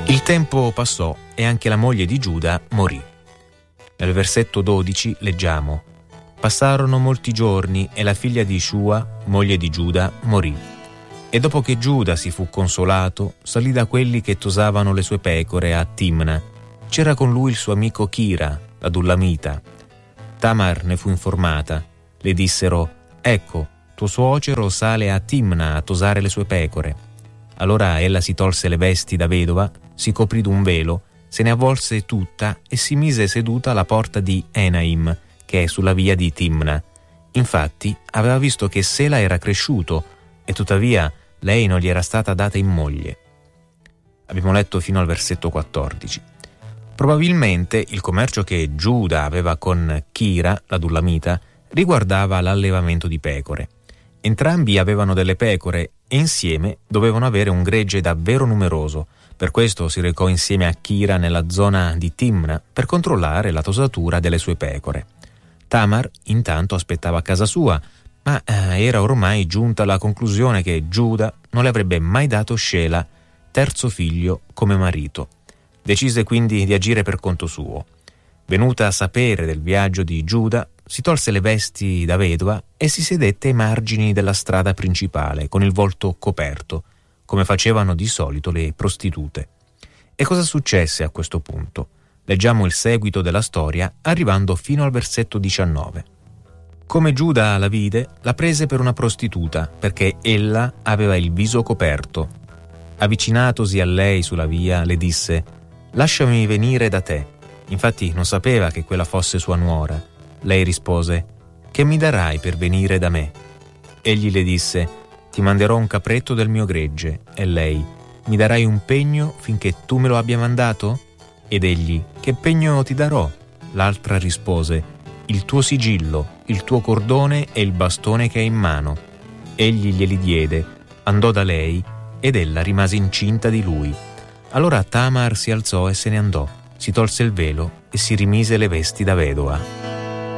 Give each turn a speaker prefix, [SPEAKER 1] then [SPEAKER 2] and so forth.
[SPEAKER 1] Il tempo passò e anche la moglie di Giuda morì. Nel versetto 12 leggiamo: passarono molti giorni e la figlia di Shua, moglie di Giuda, morì. E dopo che Giuda si fu consolato, salì da quelli che tosavano le sue pecore a Timna. C'era con lui il suo amico Chira, la Dullamita. Tamar ne fu informata. Le dissero: ecco, tuo suocero sale a Timna a tosare le sue pecore. Allora ella si tolse le vesti da vedova, si coprì d'un velo, se ne avvolse tutta e si mise seduta alla porta di Enaim, che è sulla via di Timna. Infatti aveva visto che Sela era cresciuto e tuttavia lei non gli era stata data in moglie. Abbiamo letto fino al versetto 14. Probabilmente il commercio che Giuda aveva con Chira, la Dullamita, riguardava l'allevamento di pecore. Entrambi avevano delle pecore e insieme dovevano avere un gregge davvero numeroso. Per questo si recò insieme a Chira nella zona di Timna per controllare la tosatura delle sue pecore. Tamar intanto aspettava a casa sua, ma era ormai giunta alla conclusione che Giuda non le avrebbe mai dato Shela, terzo figlio, come marito. Decise quindi di agire per conto suo. Venuta a sapere del viaggio di Giuda, si tolse le vesti da vedova e si sedette ai margini della strada principale con il volto coperto, come facevano di solito le prostitute. E cosa successe a questo punto? Leggiamo il seguito della storia arrivando fino al versetto 19. Come Giuda la vide, la prese per una prostituta, perché ella aveva il viso coperto. Avvicinatosi a lei sulla via, le disse: «Lasciami venire da te». Infatti non sapeva che quella fosse sua nuora. Lei rispose: «Che mi darai per venire da me?» Egli le disse: «Ti manderò un capretto del mio gregge». E lei: «Mi darai un pegno finché tu me lo abbia mandato?» Ed egli: «Che pegno ti darò?» L'altra rispose: «Il tuo sigillo, il tuo cordone e il bastone che hai in mano». Egli glieli diede, andò da lei ed ella rimase incinta di lui. Allora Tamar si alzò e se ne andò, si tolse il velo e si rimise le vesti da vedova.